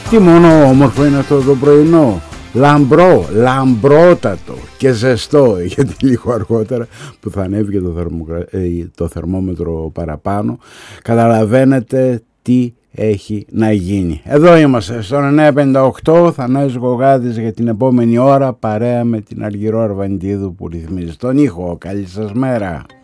Τι μόνο όμορφο είναι αυτό το πρωινό. Λαμπρότατο και ζεστό, γιατί λίγο αργότερα που θα ανέβει και το θερμόμετρο παραπάνω καταλαβαίνετε τι έχει να γίνει. Εδώ είμαστε στον 958, Θανάσης Γογάδης για την επόμενη ώρα, παρέα με την Αργυρό Αρβανιτίδου που ρυθμίζει τον ήχο. Καλή σας μέρα.